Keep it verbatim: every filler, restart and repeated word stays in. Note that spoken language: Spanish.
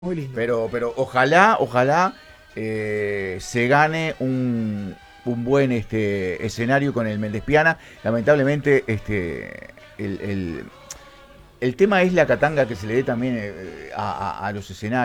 Muy lindo. Pero, pero ojalá, ojalá eh, se gane un, un buen este, escenario con el Méndez Piana. Lamentablemente, este, el, el, el tema es la catanga que se le dé también eh, a, a, a los escenarios.